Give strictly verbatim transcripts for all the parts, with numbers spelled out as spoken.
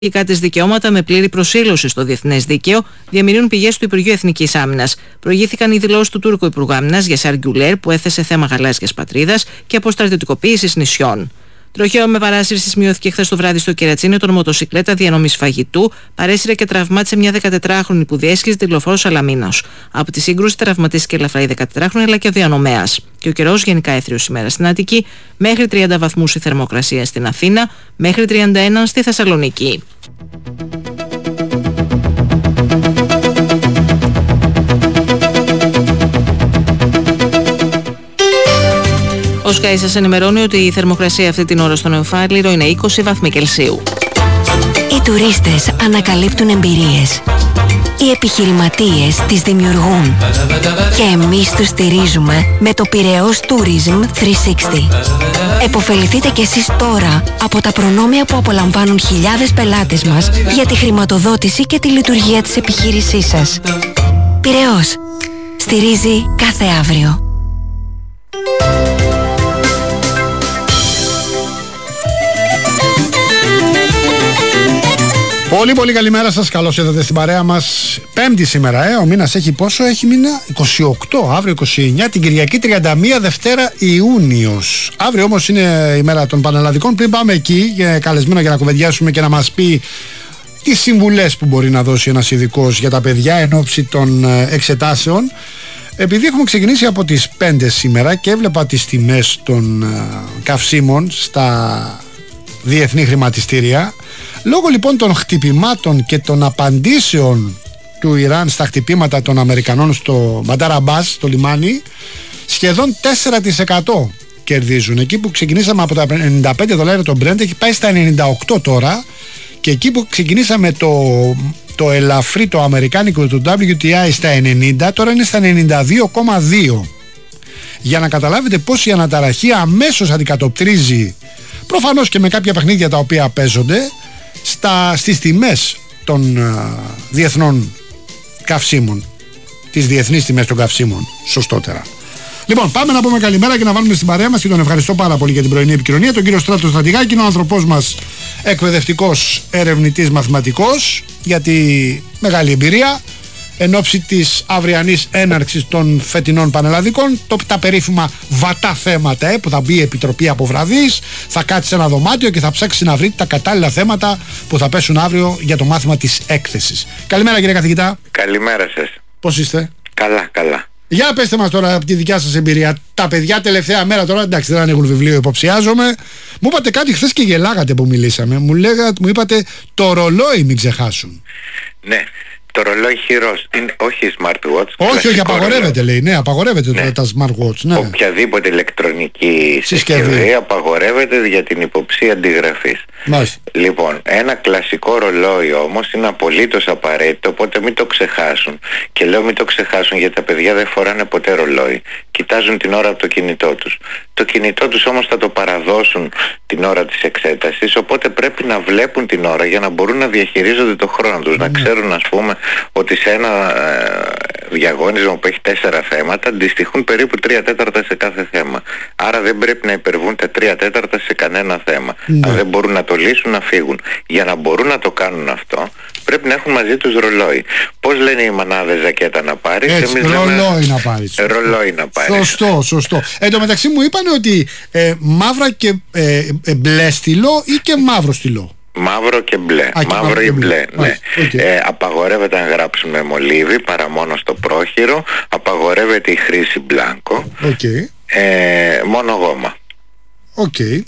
της δικαιώματα με πλήρη προσήλωση στο διεθνές δίκαιο, διαμηνύουν πηγές του Υπουργείου Εθνικής Άμυνας. Προηγήθηκαν οι δηλώσεις του Τούρκου Υπουργού Άμυνας Γιασάρ Γκουλέρ, που έθεσε θέμα γαλάζιας πατρίδας και αποστρατιωτικοποίησης νησιών. Τροχαίο με παράσυρση σημειώθηκε χθες το βράδυ στο Κερατσίνι όταν μοτοσυκλέτα διανομής φαγητού παρέσυρε και τραυμάτισε μια δεκατετράχρονη που διέσχιζε τη λεωφόρο Σαλαμίνος. Από τη σύγκρουση τραυματίστηκε ελαφρά η δεκατετράχρονη αλλά και ο διανομέας. Και ο καιρός γενικά έθριος σήμερα στην Αττική, μέχρι τριάντα βαθμούς η θερμοκρασία στην Αθήνα, μέχρι τριάντα ένα στη Θεσσαλονίκη. Ο Sky σας ενημερώνει ότι η θερμοκρασία αυτή την ώρα στο Νεοφάλιρο είναι είκοσι βαθμοί Κελσίου. Οι τουρίστες ανακαλύπτουν εμπειρίες. Οι επιχειρηματίες τις δημιουργούν. Και εμείς τους στηρίζουμε με το Πειραιώς Tourism τριακόσια εξήντα. Εποφεληθείτε κι εσείς τώρα από τα προνόμια που απολαμβάνουν χιλιάδες πελάτες μας για τη χρηματοδότηση και τη λειτουργία της επιχείρησής σας. Πειραιώς. Στηρίζει κάθε αύριο. Πολύ πολύ καλημέρα σας, καλώς ήρθατε στην παρέα μας. Πέμπτη σήμερα, ε, ο μήνας έχει πόσο, έχει μήνα είκοσι οκτώ, αύριο είκοσι εννιά, την Κυριακή τριάντα μία, Δευτέρα Ιούνιος. Αύριο όμως είναι η μέρα των Πανελλαδικών. Πριν πάμε εκεί, για καλεσμένο για να κουβεντιάσουμε και να μας πει τις συμβουλές που μπορεί να δώσει ένας ειδικός για τα παιδιά εν ώψη των εξετάσεων. Επειδή έχουμε ξεκινήσει από τις πέντε σήμερα και έβλεπα τις τιμές των καυσίμων στα διεθνή χρηματιστήρια, λόγω λοιπόν των χτυπημάτων και των απαντήσεων του Ιράν στα χτυπήματα των Αμερικανών στο Μπαντάρ Αμπάς, στο λιμάνι, σχεδόν τέσσερα τοις εκατό κερδίζουν. Εκεί που ξεκινήσαμε από τα ενενήντα πέντε δολάρια το Brent έχει πάει στα ενενήντα οκτώ τώρα, και εκεί που ξεκινήσαμε το, το ελαφρύ, το αμερικάνικο του ντάμπλιου τι άι στα ενενήντα, τώρα είναι στα ενενήντα δύο κόμμα δύο. Για να καταλάβετε πως η αναταραχή αμέσως αντικατοπτρίζει, προφανώς και με κάποια παιχνίδια τα οποία παίζονται, στα, στις τιμές των uh, διεθνών καυσίμων, τις διεθνείς τιμές των καυσίμων, σωστότερα. Λοιπόν, πάμε να πούμε καλημέρα και να βάλουμε στην παρέα μας, και τον ευχαριστώ πάρα πολύ για την πρωινή επικοινωνία, τον κύριο Στράτο Στρατηγάκη, είναι ο άνθρωπός μας, εκπαιδευτικός, ερευνητής, μαθηματικός, για τη μεγάλη εμπειρία εν ώψη της αυριανής έναρξης των φετινών Πανελλαδικών, το, τα περίφημα βατά θέματα, ε, που θα μπει η Επιτροπή από βραδείς, θα κάτσει σε ένα δωμάτιο και θα ψάξει να βρει τα κατάλληλα θέματα που θα πέσουν αύριο για το μάθημα της έκθεσης. Καλημέρα κύριε καθηγητά. Καλημέρα σας. Πώς είστε? Καλά, καλά. Για πέστε μας τώρα από τη δικιά σας εμπειρία. Τα παιδιά τελευταία μέρα τώρα, εντάξει, δεν ανοίγουν βιβλίο, υποψιάζομαι. Μου είπατε κάτι χθες και γελάγατε που μιλήσαμε. Μου, λέγατε, μου είπατε το ρολόι μην ξεχάσουν. Ναι. Το ρολόι χειρός, είναι, όχι smartwatch. Όχι, όχι, απαγορεύεται ρολόι. Λέει, ναι, απαγορεύεται ναι. τα smartwatch. Ναι. Οποιαδήποτε ηλεκτρονική συσκευή απαγορεύεται για την υποψία αντιγραφής. Μάλιστα. Λοιπόν, ένα κλασικό ρολόι όμως είναι απολύτως απαραίτητο, οπότε μην το ξεχάσουν. Και λέω μην το ξεχάσουν γιατί τα παιδιά δεν φοράνε ποτέ ρολόι. Κοιτάζουν την ώρα από το κινητό τους. Το κινητό τους όμως θα το παραδώσουν την ώρα της εξέτασης, οπότε πρέπει να βλέπουν την ώρα για να μπορούν να διαχειρίζονται το χρόνο τους. Mm. Να ξέρουν, ας πούμε, ότι σε ένα ε, διαγώνισμα που έχει τέσσερα θέματα αντιστοιχούν περίπου τρία τέταρτα σε κάθε θέμα. Άρα δεν πρέπει να υπερβούν τα τρία τέταρτα σε κανένα θέμα. Mm. Αν δεν μπορούν να το λύσουν, να φύγουν. Για να μπορούν να το κάνουν αυτό, πρέπει να έχουν μαζί τους ρολόι. Πώς λένε οι μανάδες, ζακέτα να πάρεις? Έτσι, εμείς ρολόι λέμε, να πάρεις. Ρολόι να πάρεις. Σωστό, σωστό. Εν τω μεταξύ μου είπαν ότι ε, μαύρα και ε, ε, μπλε στυλό ή και μαύρο στυλό. Μαύρο και μπλε. Α, μαύρο, μαύρο ή μπλε, μπλε. Ναι. Okay. Ε, απαγορεύεται να γράψουμε μολύβι παρά μόνο στο πρόχειρο. Απαγορεύεται η χρήση μπλάνκο. Okay. Ε, μόνο γόμα. Οκ. Okay.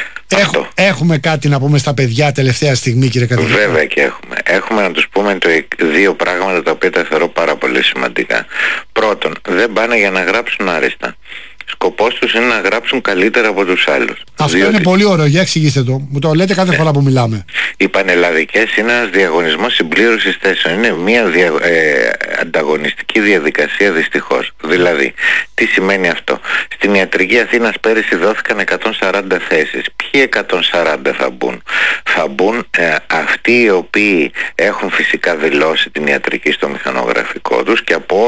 Έχ, έχουμε κάτι να πούμε στα παιδιά τελευταία στιγμή, κύριε καθηγητά? Βέβαια και έχουμε. Έχουμε να τους πούμε το, δύο πράγματα τα οποία τα θεωρώ πάρα πολύ σημαντικά. Πρώτον, δεν πάνε για να γράψουν άριστα. Σκοπός τους είναι να γράψουν καλύτερα από τους άλλους. Αυτό διότι... είναι πολύ ωραίο, για εξηγήστε το. Μου το λέτε κάθε ναι. φορά που μιλάμε. Οι πανελλαδικές είναι ένας διαγωνισμός συμπλήρωσης θέσεων. Είναι μια δια... ε, ανταγωνιστική διαδικασία δυστυχώς. Δηλαδή, τι σημαίνει αυτό? Στην ιατρική Αθήνας πέρυσι δόθηκαν εκατόν σαράντα θέσεις. Ποιοι εκατόν σαράντα θα μπουν? Θα μπουν ε, αυτοί οι οποίοι έχουν φυσικά δηλώσει την ιατρική στο μηχανογραφικό τους, και από όσους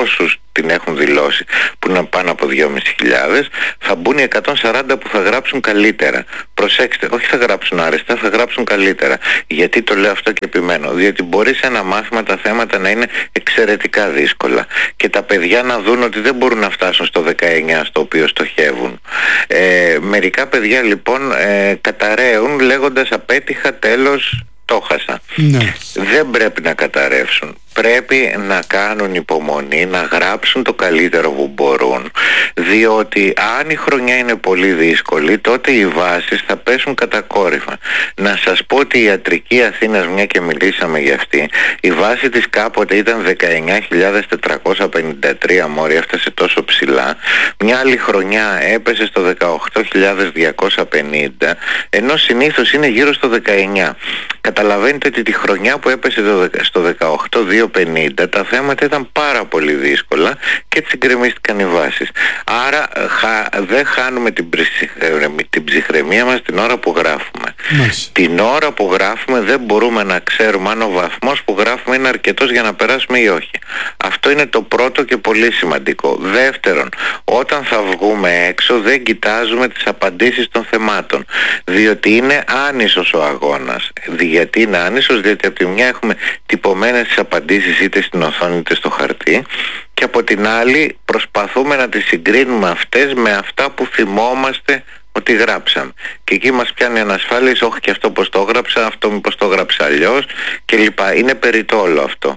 την έχουν δηλώσει, που είναι πάνω από δυόμισι χιλιάδες, θα μπουν οι εκατόν σαράντα που θα γράψουν καλύτερα. Προσέξτε, όχι θα γράψουν άρεστα, θα γράψουν καλύτερα. Γιατί το λέω αυτό και επιμένω? Διότι μπορεί σε ένα μάθημα τα θέματα να είναι εξαιρετικά δύσκολα και τα παιδιά να δουν ότι δεν μπορούν να φτάσουν στο δεκαεννιά στο οποίο στοχεύουν. Ε, μερικά παιδιά λοιπόν ε, καταραίουν λέγοντας απέτυχα, τέλος, το χάσα. Ναι. Δεν πρέπει να καταρρεύσουν. Πρέπει να κάνουν υπομονή, να γράψουν το καλύτερο που μπορούν, διότι αν η χρονιά είναι πολύ δύσκολη, τότε οι βάσεις θα πέσουν κατακόρυφα. Να σας πω ότι η ιατρική Αθήνας, μια και μιλήσαμε για αυτή, η βάση της κάποτε ήταν δεκαεννιά χιλιάδες τετρακόσια πενήντα τρία μόρια, έφτασε τόσο ψηλά. Μια άλλη χρονιά έπεσε στο δεκαοκτώ χιλιάδες διακόσια πενήντα, ενώ συνήθως είναι γύρω στο δεκαεννιά. Καταλαβαίνετε ότι τη χρονιά που έπεσε στο δεκαοκτώ χιλιάδες διακόσια πενήντα τα θέματα ήταν πάρα πολύ δύσκολα και έτσι γκρεμίστηκαν οι βάσεις. Άρα χα, δεν χάνουμε την, ψυχραιμία, την ψυχραιμία μας την ώρα που γράφουμε. Μάλιστα. Την ώρα που γράφουμε δεν μπορούμε να ξέρουμε αν ο βαθμός που γράφουμε είναι αρκετός για να περάσουμε ή όχι. Αυτό είναι το πρώτο και πολύ σημαντικό. Δεύτερον, όταν θα βγούμε έξω δεν κοιτάζουμε τις απαντήσεις των θεμάτων, διότι είναι άνισος ο αγώνας. Γιατί είναι άνισος? Διότι από τη μια έχουμε τυπωμένες τις απαντήσεις είτε στην οθόνη είτε στο χαρτί, και από την άλλη προσπαθούμε να τις συγκρίνουμε αυτές με αυτά που θυμόμαστε ότι γράψαμε. Και εκεί μας πιάνει ανασφάλιση, όχι και αυτό πως το έγραψα, αυτό μήπως το έγραψα αλλιώς κλπ. Είναι περιττό όλο αυτό.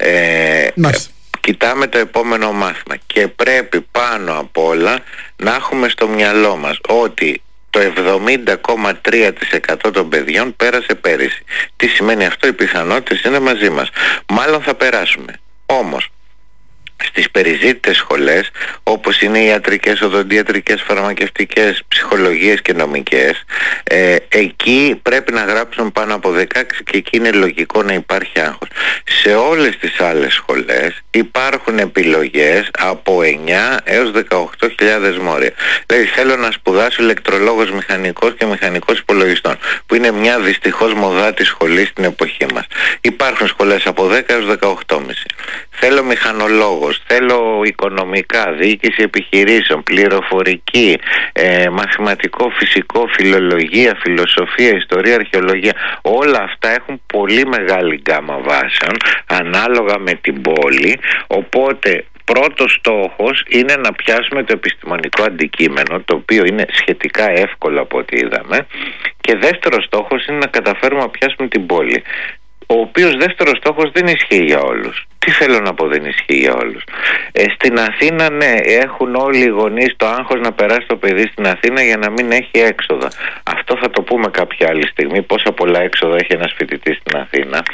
Ε, κοιτάμε το επόμενο μάθημα και πρέπει πάνω απ' όλα να έχουμε στο μυαλό μας ότι το εβδομήντα κόμμα τρία τοις εκατό των παιδιών πέρασε πέρυσι. Τι σημαίνει αυτό? Οι πιθανότητες είναι μαζί μας. Μάλλον θα περάσουμε. Όμως στις περιζήτητες σχολές, όπως είναι οι ιατρικές, οδοντιατρικές, φαρμακευτικές, ψυχολογίες και νομικές, ε, εκεί πρέπει να γράψουν πάνω από δεκαέξι και εκεί είναι λογικό να υπάρχει άγχος. Σε όλες τις άλλες σχολές υπάρχουν επιλογές από εννιά έως δεκαοκτώ χιλιάδες μόρια. Δηλαδή θέλω να σπουδάσω ηλεκτρολόγος μηχανικός και μηχανικός υπολογιστών, που είναι μια δυστυχώς μοδάτη σχολή στην εποχή μας. Υπάρχουν σχολές από δέκα έως δεκαοκτώ κόμμα πέντε. Θέλω μηχανολόγος, θέλω οικονομικά, διοίκηση επιχειρήσεων, πληροφορική, ε, μαθηματικό, φυσικό, φιλολογία, φιλοσοφία, ιστορία, αρχαιολογία. Όλα αυτά έχουν πολύ μεγάλη γκάμα βάσεων ανάλογα με την πόλη, οπότε πρώτος στόχος είναι να πιάσουμε το επιστημονικό αντικείμενο, το οποίο είναι σχετικά εύκολο από ό,τι είδαμε, και δεύτερος στόχος είναι να καταφέρουμε να πιάσουμε την πόλη, ο οποίος δεύτερος στόχος δεν ισχύει για όλους. Τι θέλω να πω δεν ισχύει για όλους? Ε, στην Αθήνα, ναι, έχουν όλοι οι γονείς το άγχος να περάσει το παιδί στην Αθήνα για να μην έχει έξοδα. Αυτό θα το πούμε κάποια άλλη στιγμή, πόσα πολλά έξοδα έχει ένας φοιτητής στην Αθήνα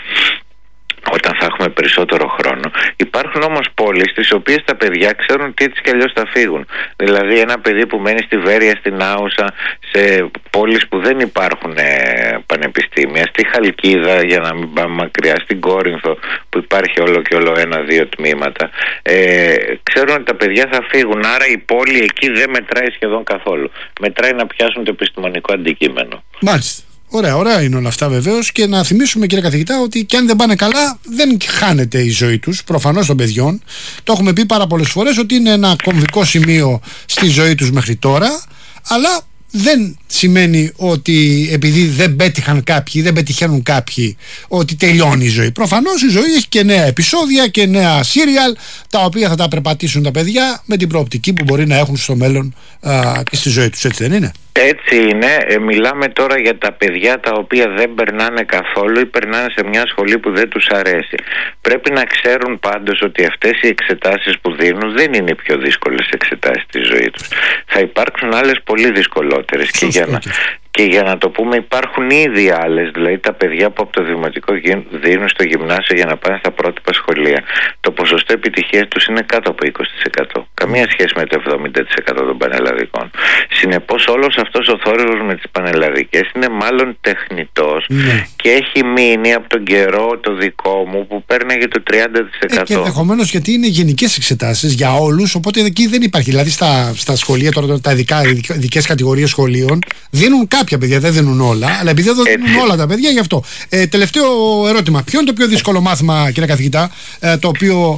όταν θα έχουμε περισσότερο χρόνο. Υπάρχουν όμως πόλεις στις οποίες τα παιδιά ξέρουν ότι έτσι κι αλλιώς θα φύγουν. Δηλαδή ένα παιδί που μένει στη Βέρεια, στην Άουσα, σε πόλεις που δεν υπάρχουν ε, πανεπιστήμια, στη Χαλκίδα για να μην πάμε μακριά, στην Κόρινθο που υπάρχει όλο και όλο ένα-δύο τμήματα, ε, ξέρουν ότι τα παιδιά θα φύγουν, άρα η πόλη εκεί δεν μετράει σχεδόν καθόλου. Μετράει να πιάσουν το επιστημονικό αντικείμενο. Μάλιστα. Ωραία, ωραία είναι όλα αυτά βεβαίως. Και να θυμίσουμε, κύριε καθηγητά, ότι και αν δεν πάνε καλά, δεν χάνεται η ζωή τους, προφανώς των παιδιών. Το έχουμε πει πάρα πολλές φορές ότι είναι ένα κομβικό σημείο στη ζωή τους μέχρι τώρα, αλλά δεν σημαίνει ότι επειδή δεν πέτυχαν κάποιοι, δεν πετυχαίνουν κάποιοι, ότι τελειώνει η ζωή. Προφανώς η ζωή έχει και νέα επεισόδια και νέα σύριαλ, τα οποία θα τα περπατήσουν τα παιδιά με την προοπτική που μπορεί να έχουν στο μέλλον α, και στη ζωή τους, έτσι δεν είναι? Έτσι είναι. Ε, μιλάμε τώρα για τα παιδιά τα οποία δεν περνάνε καθόλου ή περνάνε σε μια σχολή που δεν τους αρέσει. Πρέπει να ξέρουν πάντως ότι αυτές οι εξετάσεις που δίνουν δεν είναι οι πιο δύσκολες εξετάσεις της ζωής τους. Θα υπάρξουν άλλες πολύ δυσκολότερες. Και για, να, και για να το πούμε, υπάρχουν ήδη άλλες. Δηλαδή τα παιδιά που από το δημοτικό δίνουν στο γυμνάσιο για να πάνε στα πρότυπα σχολεία, το ποσοστό επιτυχίας τους είναι κάτω από είκοσι τοις εκατό. Καμία σχέση με το εβδομήντα τοις εκατό των πανελλαδικών. Συνεπώς όλος αυτός ο θόρυβος με τις πανελλαδικές είναι μάλλον τεχνητός, ναι, και έχει μείνει από τον καιρό το δικό μου που παίρναγε το τριάντα τοις εκατό. Ε, και ενδεχομένως γιατί είναι γενικές εξετάσεις για όλους, οπότε εκεί δεν υπάρχει. Δηλαδή στα, στα σχολεία, τώρα τα ειδικά, ειδικές κατηγορίες σχολείων δίνουν κάποια παιδιά, δεν δίνουν όλα, αλλά επειδή δεν δίνουν όλα τα παιδιά, γι' αυτό. Ε, τελευταίο ερώτημα. Ποιο είναι το πιο δύσκολο μάθημα, κύριε καθηγητά, ε, το οποίο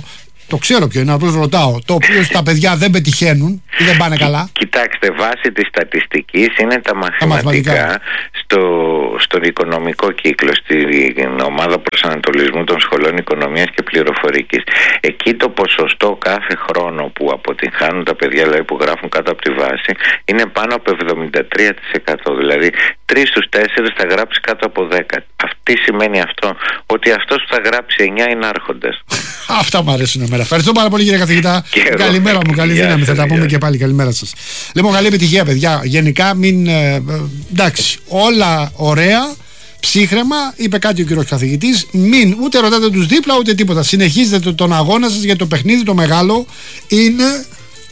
Το ξέρω ποιο είναι, απλώς ρωτάω. Το οποίο τα παιδιά δεν πετυχαίνουν ή δεν πάνε καλά. Κοιτάξτε, βάσει της στατιστικής είναι τα μαθηματικά, μαθηματικά. Στο, στον οικονομικό κύκλο, στην ομάδα προσανατολισμού των σχολών οικονομίας και πληροφορικής. Εκεί το ποσοστό κάθε χρόνο που αποτυγχάνουν τα παιδιά, δηλαδή που γράφουν κάτω από τη βάση, είναι πάνω από εβδομήντα τρία τοις εκατό. Δηλαδή τρεις στους τέσσερις θα γράψει κάτω από δέκα. Τι σημαίνει αυτό? Ότι αυτός που θα γράψει εννιά είναι άρχοντας. Αυτά μου αρέσουν εμένα. Ευχαριστώ πάρα πολύ, κύριε καθηγητά. Καλημέρα μου, καλή Γεια δύναμη. σας, Θα τα πούμε γεια. και πάλι. Καλημέρα σας. Λοιπόν, καλή επιτυχία, παιδιά. Γενικά, μην. Ε, ε, εντάξει, όλα ωραία. Ψύχρεμα, είπε κάτι ο κύριος καθηγητής. Μην ούτε ρωτάτε τους δίπλα ούτε τίποτα. Συνεχίζετε τον αγώνα σας, γιατί το παιχνίδι το μεγάλο είναι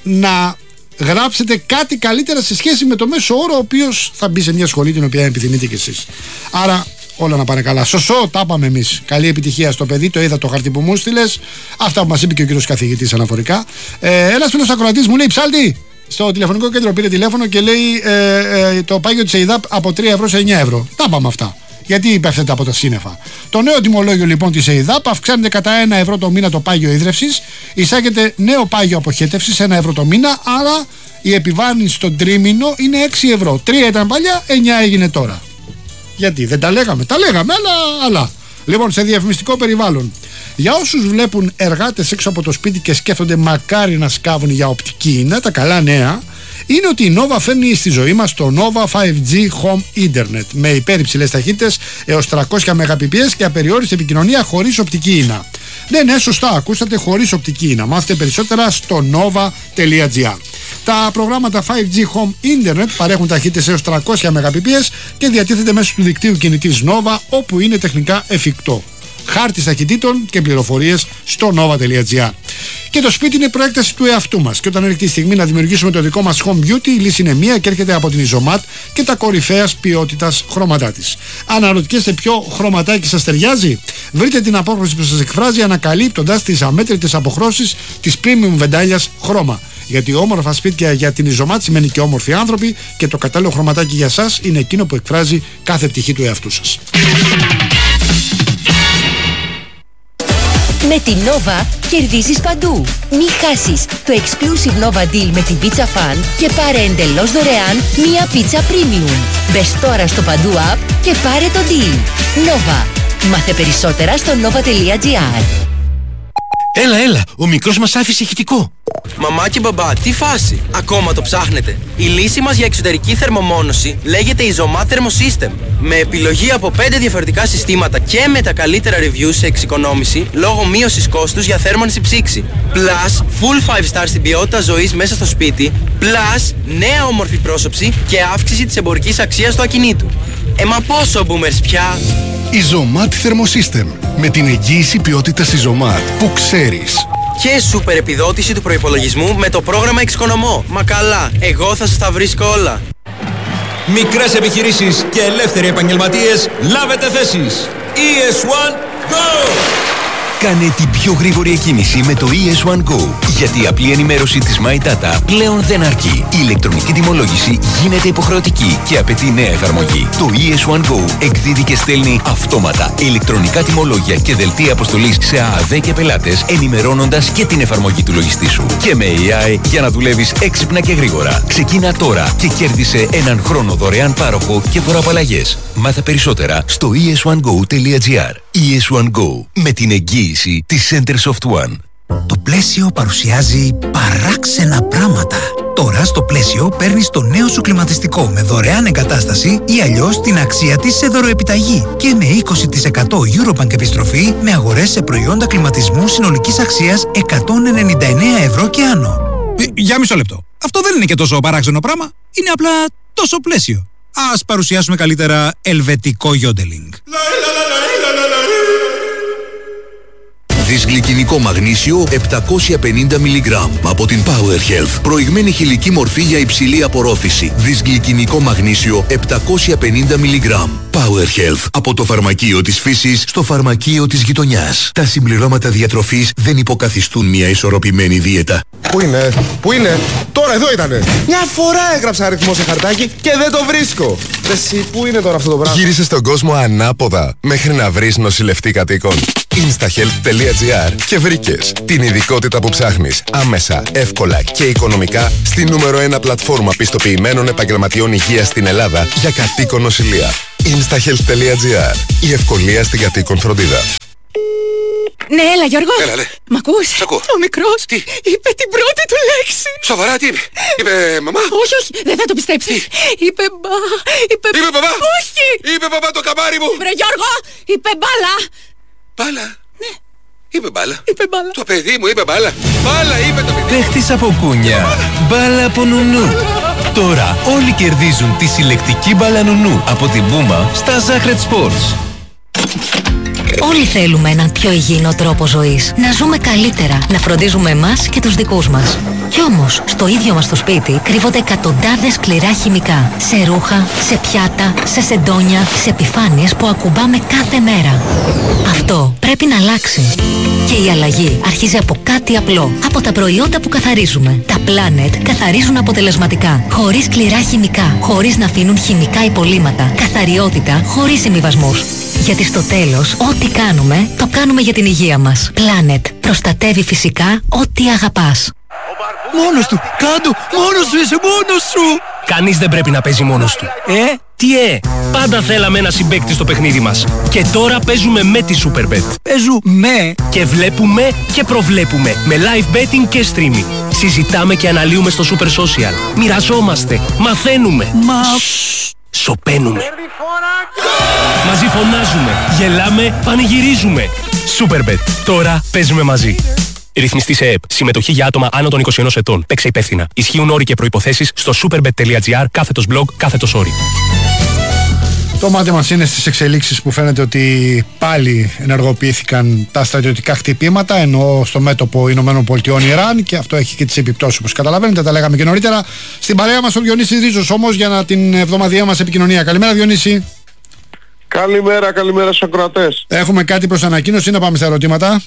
να γράψετε κάτι καλύτερα σε σχέση με το μέσο όρο, ο οποίος θα μπει σε μια σχολή την οποία επιθυμείτε κι εσείς. Άρα όλα να πάνε καλά. Σωσό, τα είπαμε εμείς. Καλή επιτυχία στο παιδί, το είδα το χαρτί που μου στείλες. Αυτά που μας είπε και ο κύριος καθηγητής αναφορικά. Ε, ένας φίλος ακροατής μου λέει: Ψάλτη, στο τηλεφωνικό κέντρο πήρε τηλέφωνο και λέει ε, ε, το πάγιο της ΕΙΔΑΠ από τρία ευρώ σε εννιά ευρώ. Τα είπαμε αυτά. Γιατί πέφτεται από τα σύννεφα. Το νέο τιμολόγιο λοιπόν της ΕΙΔΑΠ αυξάνεται κατά ένα ευρώ το μήνα το πάγιο ίδρευσης, εισάγεται νέο πάγιο αποχέτευσης ένα ευρώ το μήνα, άρα η επιβάρυνση στον τρίμηνο είναι έξι ευρώ. τρία ήταν παλιά, εννιά έγινε τώρα. Γιατί δεν τα λέγαμε, τα λέγαμε, αλλά, αλλά. Λοιπόν, σε διαφημιστικό περιβάλλον. Για όσους βλέπουν εργάτες έξω από το σπίτι και σκέφτονται μακάρι να σκάβουν για οπτική ίνα, τα καλά νέα είναι ότι η Nova φέρνει στη ζωή μας το Nova φάιβ τζι Home Internet με υπέρυψηλες ταχύτητες έως τριακόσια μεγαμπιτ και απεριόριστη επικοινωνία χωρίς οπτική ίνα. Ναι, ναι, σωστά, ακούσατε, χωρίς οπτική ίνα. Μάθετε περισσότερα στο nova τελεία gr. Τα προγράμματα φάιβ τζι Home Internet παρέχουν ταχύτητες έως τριακόσια μεγαμπιτ και διατίθεται μέσω του δικτύου κινητής Nova όπου είναι τεχνικά εφικτό. Χάρτης ταχυτήτων και πληροφορίες στο nova τελεία gr. Και το σπίτι είναι προέκταση του εαυτού μας. Και όταν έρχεται η στιγμή να δημιουργήσουμε το δικό μας home beauty, η λύση είναι μία και έρχεται από την Ιζωμάτ και τα κορυφαίας ποιότητας χρώματά της. Αναρωτιέστε ποιο χρωματάκι σας ταιριάζει? Βρείτε την απόχρωση που σας εκφράζει ανακαλύπτοντας τις αμέτρητες αποχρώσεις της premium βεντάλιας χρώμα. Γιατί όμορφα σπίτια για την Ιζωμάτ σημαίνει και όμορφοι άνθρωποι και το κατάλληλο χρωματάκι για σας είναι εκείνο που εκφράζει κάθε πτυχή του εαυτού σας. Με την Nova κερδίζεις παντού. Μη χάσεις το exclusive Nova Deal με την Pizza Fan και πάρε εντελώς δωρεάν μία πίτσα premium. Μπες τώρα στο Παντού app και πάρε το deal. Nova. Μάθε περισσότερα στο nova τελεία gr. Έλα, έλα, ο μικρός μας άφησε ηχητικό. Μαμά και μπαμπά, τι φάση, ακόμα το ψάχνετε? Η λύση μας για εξωτερική θερμομόνωση λέγεται Izomat Thermosystem. Με επιλογή από πέντε διαφορετικά συστήματα και με τα καλύτερα reviews σε εξοικονόμηση λόγω μείωσης κόστους για θέρμανση ψήξη. Plus, full five star στην ποιότητα ζωής μέσα στο σπίτι. Plus, νέα όμορφη πρόσωψη και αύξηση της εμπορικής αξίας του ακινήτου. Ε, μα πόσο boomers πια! Izomat Thermosystem. Με την εγγύηση ποιότητας Izomat που ξέρεις. Και σούπερ επιδότηση του προϋπολογισμού με το πρόγραμμα Εξοικονομώ. Μα καλά, εγώ θα σας τα βρίσκω όλα. Μικρές επιχειρήσεις και ελεύθεροι επαγγελματίες, λάβετε θέσεις. ι ες one Go! Κάνε την πιο γρήγορη εκκίνηση με το ι ες one Go. Γιατί η απλή ενημέρωση της My Data πλέον δεν αρκεί. Η ηλεκτρονική τιμολόγηση γίνεται υποχρεωτική και απαιτεί νέα εφαρμογή. Το ι ες one Go εκδίδει και στέλνει αυτόματα ηλεκτρονικά τιμολόγια και δελτία αποστολής σε ΑΑΔ και πελάτες, ενημερώνοντας και την εφαρμογή του λογιστή σου. Και με έι άι για να δουλεύεις έξυπνα και γρήγορα. Ξεκίνα τώρα και κέρδισε έναν χρόνο δωρεάν πάροχο και φοροαπαλλαγές. Μάθε περισσότερα στο ι ες one go τελεία gr. ι ες one Go με την εγγύηση της Center Soft One. Το Πλαίσιο παρουσιάζει παράξενα πράγματα. Τώρα στο Πλαίσιο παίρνεις το νέο σου κλιματιστικό με δωρεάν εγκατάσταση ή αλλιώς την αξία της σε δωροεπιταγή και με είκοσι τοις εκατό Eurobank επιστροφή με αγορές σε προϊόντα κλιματισμού συνολικής αξίας εκατόν ενενήντα εννέα ευρώ και άνω. Ε, για μισό λεπτό. Αυτό δεν είναι και τόσο παράξενο πράγμα. Είναι απλά τόσο Πλαίσιο. Ας παρουσιάσουμε καλύτερα ελβετικό γιόντελινγκ. Δυσγλυκινικό μαγνήσιο επτακόσια πενήντα μιλιγκράμμ από την Power Health. Προηγμένη χηλική μορφή για υψηλή απορρόφηση. Δυσγλυκινικό μαγνήσιο επτακόσια πενήντα μιλιγκράμμ. Power Health. Από το φαρμακείο της φύσης στο φαρμακείο της γειτονιάς. Τα συμπληρώματα διατροφής δεν υποκαθιστούν μια ισορροπημένη δίαιτα. Πού είναι, πού είναι, τώρα εδώ ήτανε. Μια φορά έγραψα αριθμό σε χαρτάκι και δεν το βρίσκω. Εσύ, πού είναι τώρα αυτό το πράγμα? Γύρισε στον κόσμο ανάποδα μέχρι να βρεις νοσηλευτή κατοίκων. instahealth τελεία gr και βρήκες την ειδικότητα που ψάχνεις άμεσα, εύκολα και οικονομικά στη νούμερο ένα πλατφόρμα πιστοποιημένων επαγγελματιών υγείας στην Ελλάδα για κατοίκον νοσηλεία. instahealth τελεία gr. Η ευκολία στην κατοίκον φροντίδα. Ναι, έλα Γιώργο. Έλα, ναι. Μ' ακούς? Σ' ακούω. Ο μικρός Τι? είπε την πρώτη του λέξη. Σοβαρά, τι είπε? Είπε μαμά? Όχι, όχι, δεν θα το πιστέψεις. Είπε μπα... Είπε, είπε μπαμπά? Όχι. Είπε μπαμπά το καμάρι μου. Βρε Γιώργο, είπε μπάλα. Μπάλα? Ναι. Είπε μπάλα. Είπε μπάλα. Το παιδί μου είπε μπάλα. Μπάλα είπε το παιδί. Παίχτης από κούνια, μπάλα από νουνού. Τώρα όλοι κερδίζουν τη συλλεκτική μπάλα νουνού από την Puma στα Zahret Sports. Όλοι θέλουμε έναν πιο υγιεινό τρόπο ζωής. Να ζούμε καλύτερα, να φροντίζουμε εμάς και τους δικούς μας. Κι όμως, στο ίδιο μας το σπίτι κρύβονται εκατοντάδες σκληρά χημικά. Σε ρούχα, σε πιάτα, σε σεντόνια, σε επιφάνειες που ακουμπάμε κάθε μέρα. Αυτό πρέπει να αλλάξει. Και η αλλαγή αρχίζει από κάτι απλό. Από τα προϊόντα που καθαρίζουμε. Τα Planet καθαρίζουν αποτελεσματικά. Χωρίς σκληρά χημικά. Χωρίς να αφήνουν χημικά υπολείμματα. Καθαριότητα χωρίς συμβιβασμούς. Γιατί στο τέλος, ό,τι κάνουμε, το κάνουμε για την υγεία μας. Planet. Προστατεύει φυσικά ό,τι αγαπάς. Μόνος του! Κάντο! Μόνος σου είσαι! Μόνος σου! Κανείς δεν πρέπει να παίζει μόνος του. Ε? Τι ε? Πάντα θέλαμε ένα συμπαίκτη στο παιχνίδι μας. Και τώρα παίζουμε με τη Superbet. Παίζουμε! Και βλέπουμε και προβλέπουμε. Με live betting και streaming. Συζητάμε και αναλύουμε στο Super Social. Μοιραζόμαστε. Μαθαίνουμε. Μα... Σοπαίνουμε. Μαζί φωνάζουμε. Γελάμε. Πανηγυρίζουμε. Superbet. Τώρα παίζουμε μαζί. Ρυθμιστή σε ΕΕΠ. Συμμετοχή για άτομα άνω των είκοσι ενός ετών. Παίξε υπεύθυνα. Ισχύουν όροι και προϋποθέσεις στο superbet τελεία gr κάθετος blog κάθετος όροι. Το μάτι μας είναι στις εξελίξεις που φαίνεται ότι πάλι ενεργοποιήθηκαν τα στρατιωτικά χτυπήματα, ενώ στο μέτωπο Ηνωμένων Πολιτειών Ιράν, και αυτό έχει και τις επιπτώσεις όπως καταλαβαίνετε, τα λέγαμε και νωρίτερα. Στην παρέα μας ο Διονύσης Ρίζος όμως για να την εβδομαδιαία μας επικοινωνία. Καλημέρα Διονύση. Καλημέρα, καλημέρα στους ακροατές. Έχουμε κάτι προς ανακοίνωση, να πάμε στα ερωτήματα.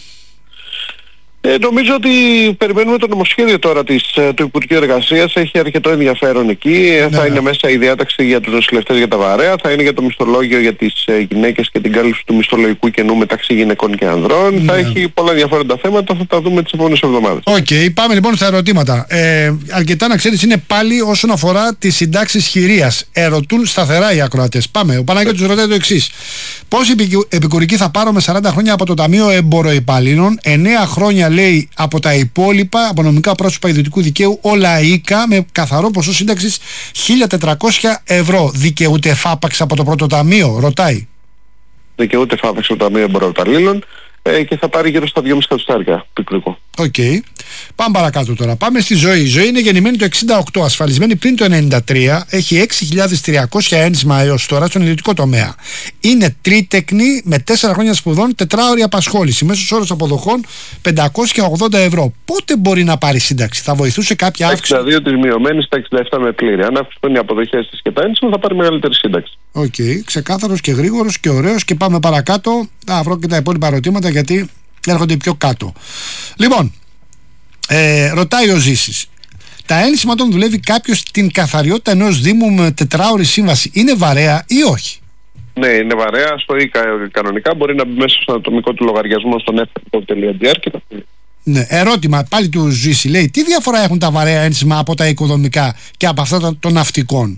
Ε, νομίζω ότι περιμένουμε το νομοσχέδιο τώρα της, του Υπουργείου Εργασίας. Έχει αρκετό ενδιαφέρον εκεί. Ναι. Θα είναι μέσα η διάταξη για τους νοσηλευτές για τα βαρέα. Θα είναι για το μισθολόγιο για τις ε, γυναίκες και την κάλυψη του μισθολογικού κενού μεταξύ γυναικών και ανδρών. Ναι. Θα έχει πολλά ενδιαφέροντα θέματα. Θα τα δούμε τις επόμενες εβδομάδες. Οκ, okay, πάμε λοιπόν στα ερωτήματα. Ε, αρκετά να ξέρεις είναι πάλι όσον αφορά τις συντάξεις χειρίας. Ερωτούν σταθερά οι ακροατές. Πάμε. Ο Παναγιώτης ρωτάει το εξής. Πόση επικουρική θα πάρω με σαράντα χρόνια από το Ταμείο Εμποροϊπαλλήλων, εννέα χρόνια λέει από τα υπόλοιπα από νομικά πρόσωπα ιδιωτικού δικαίου, όλα οίκα, με καθαρό ποσό σύνταξης χίλια τετρακόσια ευρώ. Δικαιούται εφάπαξ από το πρώτο ταμείο, ρωτάει. Δικαιούται εφάπαξ από το Ταμείο Εμποροϊπαλλήλων ε, και θα πάρει γύρω στα δυόμισι εκατοστάρια πικρικό. Οκ. Okay. Πάμε παρακάτω τώρα. Πάμε στη Ζωή. Η Ζωή είναι γεννημένη το εξήντα οκτώ, ασφαλισμένη πριν το ενενήντα τρία, έχει έξι χιλιάδες τριακόσια ένσημα έως τώρα στον ιδιωτικό τομέα. Είναι τρίτεκνη με τέσσερα χρόνια σπουδών, τετράωρη απασχόληση. Μέσος όρος αποδοχών πεντακόσια ογδόντα ευρώ. Πότε μπορεί να πάρει σύνταξη, θα βοηθούσε κάποια αύξηση? εξήντα δύο της μειωμένης στα εξήντα επτά με πλήρη. Αν αυξηθούν οι αποδοχές της και τα ένσημα θα πάρει μεγαλύτερη σύνταξη. Οκ. Okay. Ξεκάθαρος και γρήγορος και ωραίος. Και πάμε παρακάτω. Θα βρω και τα υπόλοιπα ερωτήματα γιατί έρχονται πιο κάτω. Λοιπόν. Ε, ρωτάει ο Ζήσης, τα ένσημα όταν δουλεύει κάποιος την καθαριότητα ενός Δήμου με τετράωρη σύμβαση είναι βαρέα ή όχι? Ναι, είναι βαρέα. Στο ΙΚΑ κανονικά μπορεί να μπει μέσα στον ατομικό του λογαριασμό στον εφ τελεία τζι αρ και να πει. Ναι, ερώτημα πάλι του Ζήση, λέει, τι διαφορά έχουν τα βαρέα ένσημα από τα οικοδομικά και από αυτά των ναυτικών?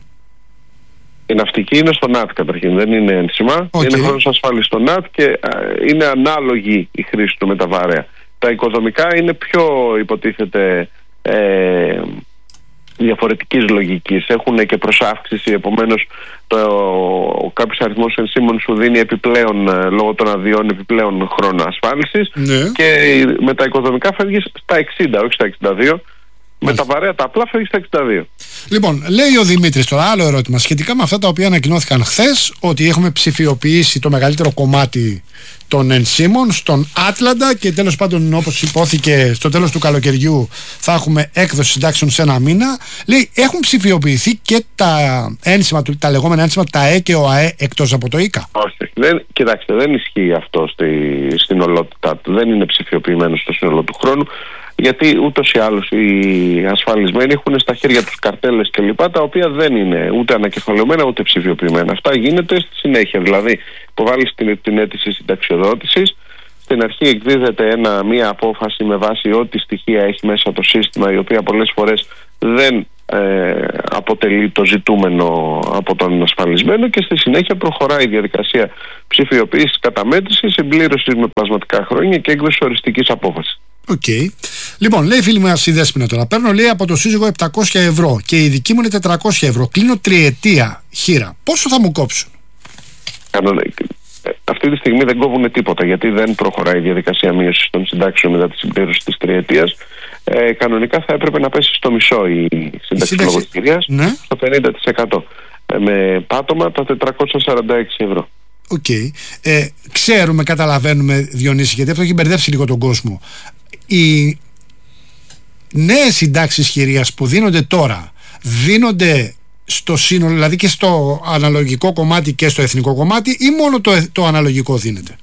Η ναυτική είναι στο ΝΑΤ καταρχήν, δεν είναι ένσημα. Okay. Είναι χρόνος ασφάλισης στο ΝΑΤ και α, είναι ανάλογη η χρήση του με τα βαρέα. Τα οικοδομικά είναι πιο, υποτίθεται, ε, διαφορετικής λογικής. Έχουν και προσάυξηση, επομένως το, ο κάποιος αριθμός ενσύμων σου δίνει επιπλέον, λόγω των αδειών, επιπλέον χρόνο ασφάλισης. Ναι. Και με τα οικοδομικά φεύγεις στα εξήντα, όχι στα εξήντα δύο. Με τα βαρέα τα απλά φεύγει στα εξήντα δύο. Λοιπόν, λέει ο Δημήτρης τώρα άλλο ερώτημα σχετικά με αυτά τα οποία ανακοινώθηκαν χθες, ότι έχουμε ψηφιοποιήσει το μεγαλύτερο κομμάτι των ενσύμων στον Άτλαντα και τέλος πάντων, όπως υπόθηκε, στο τέλος του καλοκαιριού θα έχουμε έκδοση συντάξεων σε ένα μήνα. Λέει, έχουν ψηφιοποιηθεί και τα ένσημα, τα λεγόμενα ένσημα, τα ΑΕ και ο ΑΕ εκτός από το ΙΚΑ? Όχι, δεν, κοιτάξτε, δεν ισχύει αυτό στη, στην ολότητά του. Δεν είναι ψηφιοποιημένο στο σύνολο του χρόνου. γιατί ούτως ή άλλως οι ασφαλισμένοι έχουν στα χέρια τους καρτέλες κλπ. Τα οποία δεν είναι ούτε ανακεφαλαιωμένα ούτε ψηφιοποιημένα. Αυτά γίνεται στη συνέχεια. Δηλαδή, υποβάλλεις την, την αίτηση συνταξιοδότησης. Στην αρχή εκδίδεται ένα, μία απόφαση με βάση ό,τι στοιχεία έχει μέσα το σύστημα, η οποία πολλές φορές δεν ε, αποτελεί το ζητούμενο από τον ασφαλισμένο, και στη συνέχεια προχωράει η διαδικασία ψηφιοποίησης, καταμέτρησης, συμπλήρωσης με πλασματικά χρόνια και έκδοση οριστικής απόφασης. Οκ. Okay. Λοιπόν, λέει η φίλη μας η Δέσποινα τώρα. Παίρνω, λέει, από το σύζυγο επτακόσια ευρώ και η δική μου είναι τετρακόσια ευρώ. Κλείνω τριετία χείρα. Πόσο θα μου κόψουν? Κανονικά. Αυτή τη στιγμή δεν κόβουν τίποτα, γιατί δεν προχωράει η διαδικασία μείωσης των συντάξεων μετά τη συμπλήρωση της τριετίας. Ε, κανονικά θα έπρεπε να πέσει στο μισό η σύνταξη λόγω κυρίας, ναι, στο πενήντα τοις εκατό. Ε, με πάτωμα τα τετρακόσια σαράντα έξι ευρώ. Οκ. Okay. Ε, ξέρουμε, καταλαβαίνουμε, Διονύση, γιατί αυτό έχει μπερδέψει λίγο τον κόσμο. Οι νέες συντάξεις χειρίας που δίνονται τώρα δίνονται στο σύνολο, δηλαδή και στο αναλογικό κομμάτι και στο εθνικό κομμάτι, ή μόνο το, το αναλογικό δίνεται?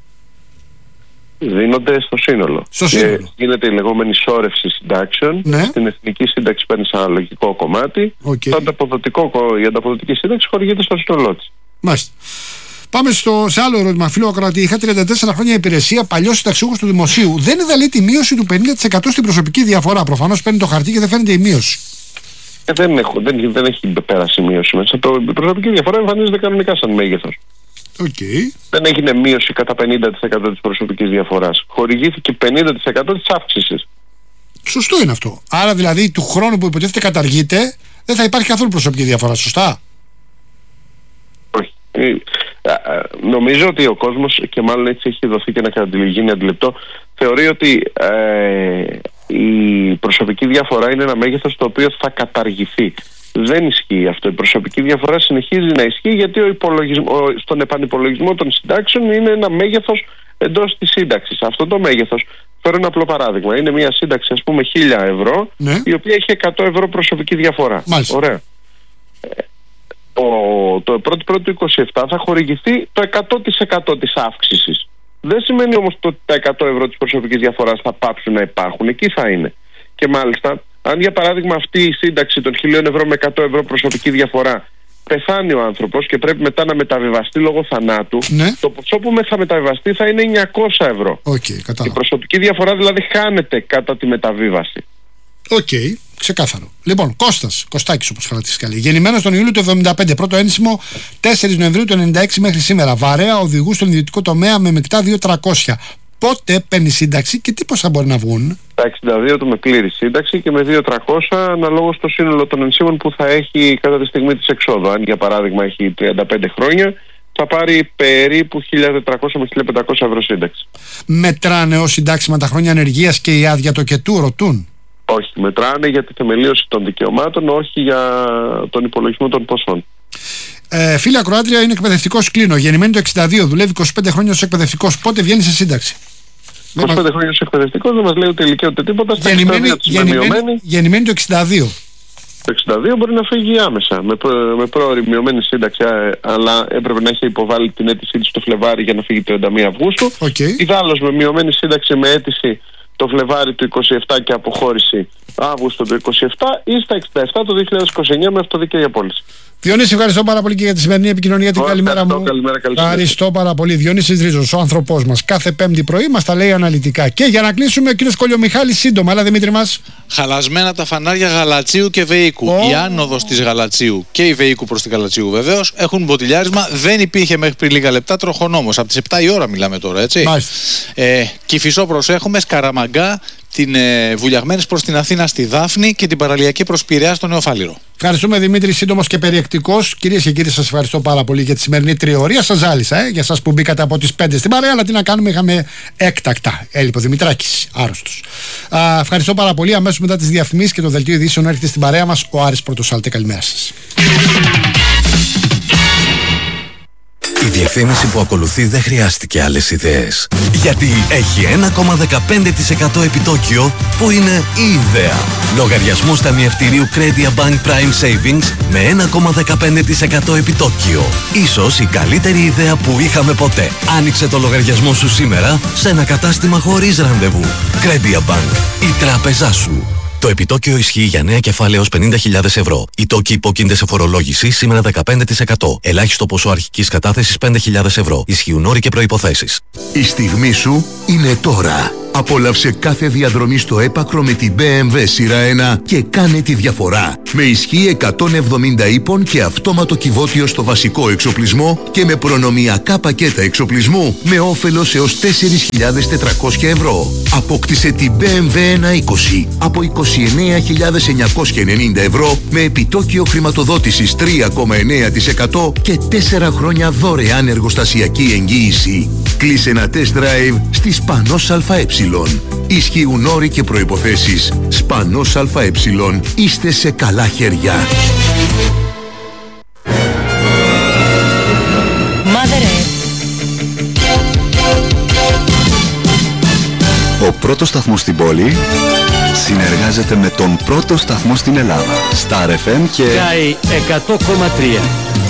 Δίνονται στο σύνολο. Στο σύνολο. Γίνεται η λεγόμενη σώρευση συντάξεων. Ναι. Στην εθνική σύνταξη παίρνει αναλογικό κομμάτι. Okay. Το ανταποδοτικό, η ανταποδοτική σύνταξη χορηγείται στο σύνολό της. Μάλιστα. Πάμε στο, σε άλλο ερώτημα. Φίλο Ακροατή, είχα τριάντα τέσσερα χρόνια υπηρεσία, παλιός συνταξιούχος του δημοσίου. Δεν είδα, λέει, τη μείωση του πενήντα τοις εκατό στην προσωπική διαφορά. Προφανώς παίρνει το χαρτί και δεν φαίνεται η μείωση. Ε, δεν, έχω, δεν, δεν έχει πέρασει μείωση μέσα. Το, η προσωπική διαφορά εμφανίζεται κανονικά σαν μέγεθος. Okay. Δεν έγινε μείωση κατά πενήντα τοις εκατό της προσωπικής διαφοράς. Χορηγήθηκε πενήντα τοις εκατό της αύξησης. Σωστό είναι αυτό. Άρα δηλαδή του χρόνου που υποτίθεται καταργείται δεν θα υπάρχει καθόλου προσωπική διαφορά. Σωστά? Όχι. Ε, νομίζω ότι ο κόσμος, και μάλλον έτσι έχει δοθεί και να γίνει αντιληπτό, θεωρεί ότι ε, η προσωπική διαφορά είναι ένα μέγεθος το οποίο θα καταργηθεί. Δεν ισχύει αυτό. Η προσωπική διαφορά συνεχίζει να ισχύει, γιατί ο υπολογισμό, στον επανυπολογισμό των συντάξεων είναι ένα μέγεθος εντός της σύνταξης. Αυτό το μέγεθος, φέρω ένα απλό παράδειγμα, είναι μια σύνταξη, ας πούμε, χίλια ευρώ, ναι, η οποία έχει εκατό ευρώ προσωπική διαφορά. Μάλιστα. Ωραία. Το, το πρώτο πρώτο του είκοσι επτά θα χορηγηθεί το εκατό τοις εκατό της αύξησης. Δεν σημαίνει όμως ότι τα εκατό ευρώ της προσωπικής διαφοράς θα πάψουν να υπάρχουν. Εκεί θα είναι. Και μάλιστα, αν για παράδειγμα αυτή η σύνταξη των χίλια ευρώ με εκατό ευρώ προσωπική διαφορά πεθάνει ο άνθρωπος και πρέπει μετά να μεταβιβαστεί λόγω θανάτου, ναι, το ποσό που θα μεταβιβαστεί θα είναι εννιακόσια ευρώ. Okay, η προσωπική διαφορά δηλαδή χάνεται κατά τη μεταβίβαση. Οκ, okay, ξεκάθαρο. Λοιπόν, Κώστας, Κωστάκης όπως χαρακτηριστικά καλή. Γεννημένος τον Ιούλιο του εβδομήντα πέντε, πρώτο ένσημο τέσσερις Νοεμβρίου του ενενήντα έξι μέχρι σήμερα. Βαρέα οδηγού στον ιδιωτικό τομέα με μεικτά δύο χιλιάδες τριακόσια. Πότε παίρνει σύνταξη και τι ποσά μπορεί να βγουν? Τα εξήντα δύο του με πλήρη σύνταξη και με δύο χιλιάδες τριακόσια αναλόγως στο σύνολο των ενσύμων που θα έχει κατά τη στιγμή της εξόδου. Αν για παράδειγμα έχει τριάντα πέντε χρόνια, θα πάρει περίπου χίλια τετρακόσια με χίλια πεντακόσια ευρώ σύνταξη. Μετράνε ως συντάξιμα τα χρόνια ανεργίας και η άδεια το κετού, ρωτούν? Όχι, μετράνε για τη θεμελίωση των δικαιωμάτων, όχι για τον υπολογισμό των ποσών. Ε, φίλη Ακροάτρια, είναι εκπαιδευτικός, κλείνω. Γεννημένη το εξήντα δύο, δουλεύει είκοσι πέντε χρόνια ως εκπαιδευτικός. Πότε βγαίνει σε σύνταξη? είκοσι πέντε χρόνια ως εκπαιδευτικός, δεν μας λέει ούτε ηλικία ούτε τίποτα. Γεννημένη, γεννημένη, γεννημένη το εξήντα δύο. Το εξήντα δύο μπορεί να φύγει άμεσα με, προ, με πρόωρη μειωμένη σύνταξη, αλλά έπρεπε να έχει υποβάλει την αίτησή της το Φλεβάρι για να φύγει τριάντα μία Αυγούστου. Okay. Ιδάλλως με μειωμένη σύνταξη με αίτηση το Φλεβάρι του είκοσι επτά και αποχώρηση Αύγουστο του είκοσι επτά, ή στα εξήντα επτά το δύο χιλιάδες είκοσι εννιά με αυτοδίκαιη απόλυση. Διονύση, ευχαριστώ πάρα πολύ και για τη σημερινή επικοινωνία. Την καλημέρα μου. Καλημέρα, ευχαριστώ πάρα πολύ. Διονύσης Ρίζος, ο άνθρωπός μας, κάθε Πέμπτη πρωί μας τα λέει αναλυτικά. Και για να κλείσουμε, ο κύριος Κολιομιχάλης, σύντομα, αλλά Δημήτρη μας. Χαλασμένα τα φανάρια Γαλατσίου και Βεϊκού. Oh. Η άνοδος της Γαλατσίου και η Βεϊκού προς την Γαλατσίου βεβαίως έχουν μποτιλιάρισμα. Δεν υπήρχε μέχρι πριν λίγα λεπτά τροχονόμος. Από τις επτά η ώρα μιλάμε τώρα, έτσι. Ε, Κηφισό προσέχουμε, Σκαραμαγκά, την ε, βουλιαγμένης προς την Αθήνα στη Δάφνη και την παραλιακή προς Πειραιά στο Νεοφάλιρο. Ευχαριστούμε, Δημήτρη, σύντομος και περιεκτικός. Κυρίες και κύριοι, σας ευχαριστώ πάρα πολύ για τη σημερινή τριωρία. Σας ζάλισα, ε, για σας που μπήκατε από τις πέντε στην παρέα, αλλά τι να κάνουμε, είχαμε έκτακτα. Έλειπε ο Δημητράκης, άρρωστος. Α, ευχαριστώ πάρα πολύ. Αμέσως μετά τις διαφημίσεις και το δελτίο ειδήσεων έρχεται στην παρέα μας ο Άρης Πρωτοσάλτε. Καλημέρα σας. Η διευθύνηση που ακολουθεί δεν χρειάστηκε άλλες ιδέες. Γιατί έχει ένα κόμμα δεκαπέντε τοις εκατό επιτόκιο που είναι η ιδέα. Λογαριασμός ταμιευτηρίου Credia Bank Prime Savings με ένα κόμμα δεκαπέντε τοις εκατό επιτόκιο. Ίσως η καλύτερη ιδέα που είχαμε ποτέ. Άνοιξε το λογαριασμό σου σήμερα σε ένα κατάστημα χωρίς ραντεβού. Credia Bank, η τράπεζά σου. Το επιτόκιο ισχύει για νέα κεφάλαια ως πενήντα χιλιάδες ευρώ. Οι τόκοι υπόκεινται σε φορολόγηση σήμερα δεκαπέντε τοις εκατό. Ελάχιστο ποσό αρχικής κατάθεσης πέντε χιλιάδες ευρώ. Ισχύουν όροι και προϋποθέσεις. Η στιγμή σου είναι τώρα. Απόλαυσε κάθε διαδρομή στο έπακρο με την μπι εμ ντάμπλιου σειρά ένα και κάνε τη διαφορά. Με ισχύ εκατόν εβδομήντα ύπων και αυτόματο κυβότιο στο βασικό εξοπλισμό και με προνομιακά πακέτα εξοπλισμού με όφελος έως τέσσερις χιλιάδες τετρακόσια ευρώ. Απόκτησε την μπι εμ ντάμπλιου ένα είκοσι από είκοσι εννέα χιλιάδες εννιακόσια ενενήντα ευρώ με επιτόκιο χρηματοδότησης τρία κόμμα εννέα τοις εκατό και τέσσερα χρόνια δωρεάν εργοστασιακή εγγύηση. Κλείσε ένα test drive στη Σπανός ΑΕ. Ισχύουν όροι και προϋποθέσεις. Σπανός ΑΕ. Είστε σε καλά χέρια. Mother Earth. Ο πρώτος σταθμός στην πόλη συνεργάζεται με τον πρώτο σταθμό στην Ελλάδα. Star εφ εμ και Sky εκατό κόμμα τρία.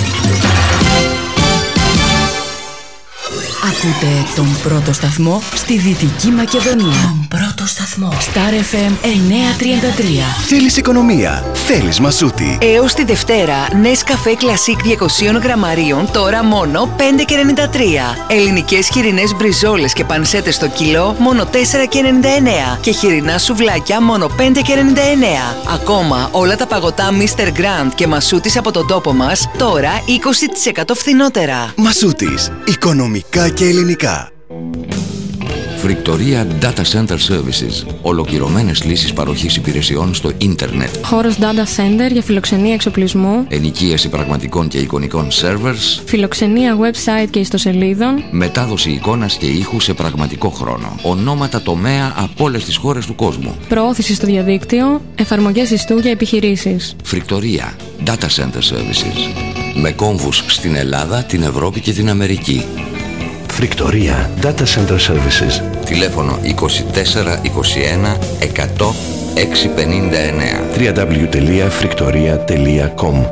Ακούτε τον πρώτο σταθμό στη Δυτική Μακεδονία. Τον πρώτο σταθμό. Star εφ εμ εννιακόσια τριάντα τρία. Θέλεις οικονομία, θέλεις Μασούτη. Έως τη Δευτέρα, Nescafé Classic διακόσια γραμμαρίων τώρα μόνο πέντε και ενενήντα τρία. Ελληνικές χοιρινές μπριζόλες και πανσέτες στο κιλό μόνο τέσσερα και ενενήντα εννέα. Και χοιρινά σουβλάκια μόνο πέντε και ενενήντα εννέα. Ακόμα όλα τα παγωτά μίστερ Grand και Μασούτης από τον τόπο μας τώρα είκοσι τοις εκατό φθηνότερα. Μασούτης, οικονομικά και ελληνικά. Φρικτορία Data Center Services. Ολοκληρωμένες λύσεις παροχής υπηρεσιών στο ίντερνετ. Χώρος Data Center για φιλοξενία εξοπλισμού. Ενοικίαση πραγματικών και εικονικών servers. Φιλοξενία website και ιστοσελίδων. Μετάδοση εικόνας και ήχου σε πραγματικό χρόνο. Ονόματα τομέα από όλες τις χώρες του κόσμου. Προώθηση στο διαδίκτυο. Εφαρμογές ιστού για επιχειρήσεις. Φρικτορία Data Center Services. Με κόμβους στην Ελλάδα, την Ευρώπη και την Αμερική. Φρικτορία Data Center Services. Τηλέφωνο είκοσι τέσσερα είκοσι ένα εκατό εξακόσια πενήντα εννέα. double-u double-u double-u τελεία φρικτορία τελεία com.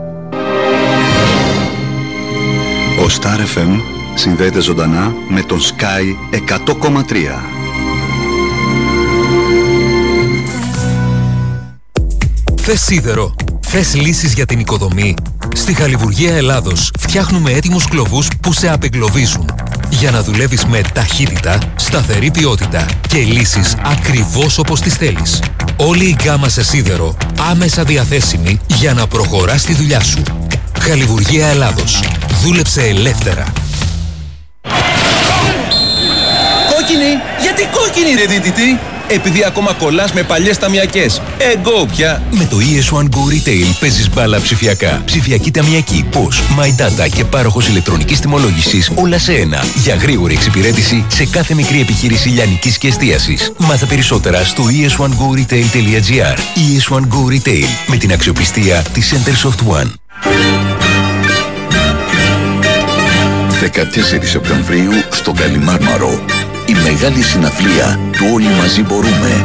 Ο Star εφ εμ συνδέεται ζωντανά με τον Sky εκατό κόμμα τρία. Θες σίδερο, θες λύσεις για την οικοδομή. Στη Χαλιβουργία Ελλάδος φτιάχνουμε έτοιμους κλωβούς που σε απεγκλωβίζουν για να δουλεύεις με ταχύτητα, σταθερή ποιότητα και λύσεις ακριβώς όπως τις θέλεις. Όλη η γκάμα σε σίδερο άμεσα διαθέσιμη για να προχωράς τη δουλειά σου. Χαλιβουργία Ελλάδος. Δούλεψε ελεύθερα. Κόκκινη! Γιατί κόκκινη ρε δίτητη! Επειδή ακόμα κολλάς με παλιές ταμιακές. Εγώ πια! Με το ι ες βαν Go Retail παίζεις μπάλα ψηφιακά. Ψηφιακή ταμιακή, πώς, My Data και πάροχος ηλεκτρονικής τιμολόγησης όλα σε ένα. Για γρήγορη εξυπηρέτηση σε κάθε μικρή επιχείρηση λιανικής και εστίασης. Μάθε περισσότερα στο ι ες βαν go retail τελεία τζι άρ. ι ες βαν Go Retail με την αξιοπιστία της Centersoft One. δεκατέσσερις Σεπτεμβρίου στο Καλιμάρμαρο. Η μεγάλη συναυλία του Όλοι Μαζί Μπορούμε.